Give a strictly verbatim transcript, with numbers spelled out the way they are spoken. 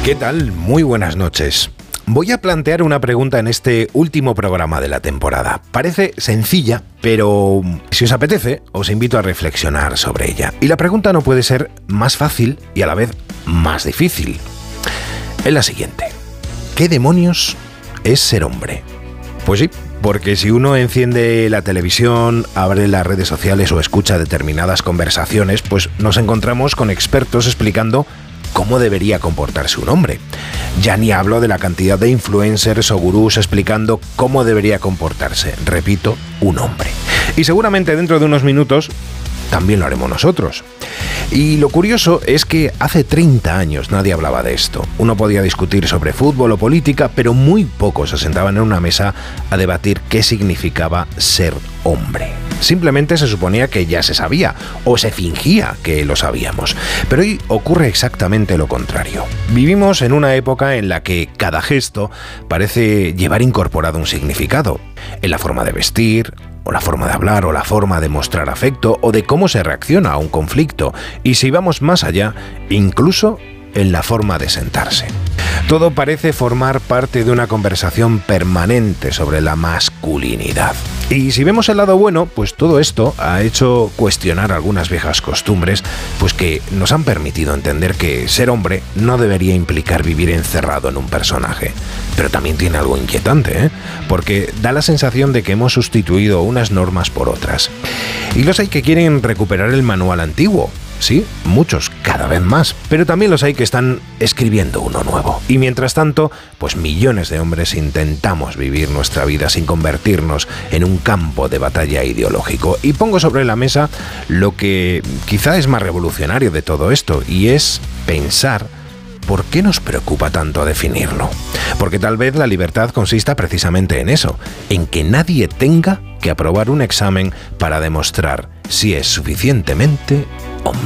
¿Qué tal? Muy buenas noches. Voy a plantear una pregunta en este último programa de la temporada. Parece sencilla, pero si os apetece, os invito a reflexionar sobre ella. Y la pregunta no puede ser más fácil y a la vez más difícil. Es la siguiente. ¿Qué demonios es ser hombre? Pues sí, porque si uno enciende la televisión, abre las redes sociales o escucha determinadas conversaciones, pues nos encontramos con expertos explicando cómo debería comportarse un hombre. Ya ni hablo de la cantidad de influencers o gurús explicando cómo debería comportarse, repito, un hombre. Y seguramente dentro de unos minutos también lo haremos nosotros. Y lo curioso es que hace treinta años nadie hablaba de esto. Uno podía discutir sobre fútbol o política, pero muy pocos se sentaban en una mesa a debatir qué significaba ser hombre. Simplemente se suponía que ya se sabía, o se fingía que lo sabíamos. Pero hoy ocurre exactamente lo contrario. Vivimos en una época en la que cada gesto parece llevar incorporado un significado. En la forma de vestir, o la forma de hablar, o la forma de mostrar afecto, o de cómo se reacciona a un conflicto. Y si vamos más allá, incluso en la forma de sentarse. Todo parece formar parte de una conversación permanente sobre la masculinidad. Y si vemos el lado bueno, pues todo esto ha hecho cuestionar algunas viejas costumbres, pues que nos han permitido entender que ser hombre no debería implicar vivir encerrado en un personaje. Pero también tiene algo inquietante, ¿eh? Porque da la sensación de que hemos sustituido unas normas por otras. Y los hay que quieren recuperar el manual antiguo. Sí, muchos, cada vez más, pero también los hay que están escribiendo uno nuevo. Y mientras tanto, pues millones de hombres intentamos vivir nuestra vida sin convertirnos en un campo de batalla ideológico. Y pongo sobre la mesa lo que quizá es más revolucionario de todo esto, y es pensar ¿por qué nos preocupa tanto definirlo? Porque tal vez la libertad consista precisamente en eso, en que nadie tenga que aprobar un examen para demostrar si es suficientemente